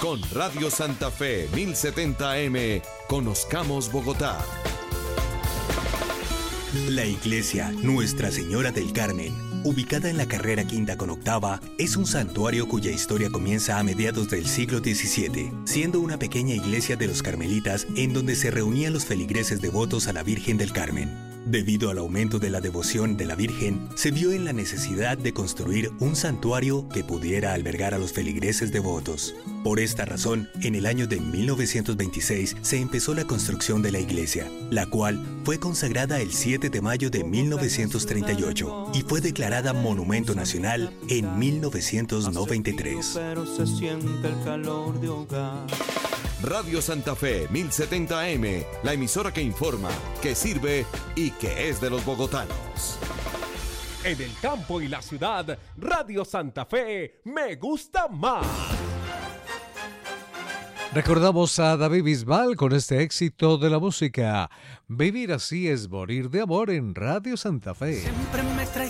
Con Radio Santa Fe 1070 AM, conozcamos Bogotá. La iglesia Nuestra Señora del Carmen, ubicada en la carrera quinta con octava, es un santuario cuya historia comienza a mediados del siglo XVII, siendo una pequeña iglesia de los carmelitas en donde se reunían los feligreses devotos a la Virgen del Carmen. Debido al aumento de la devoción de la Virgen, se vio en la necesidad de construir un santuario que pudiera albergar a los feligreses devotos. Por esta razón, en el año de 1926 se empezó la construcción de la iglesia, la cual fue consagrada el 7 de mayo de 1938 y fue declarada Monumento Nacional en 1993. Radio Santa Fe 1070 AM, la emisora que informa, que sirve y que es de los bogotanos. En el campo y la ciudad, Radio Santa Fe me gusta más. Recordamos a David Bisbal con este éxito de la música. Vivir así es morir de amor en Radio Santa Fe. Siempre me trae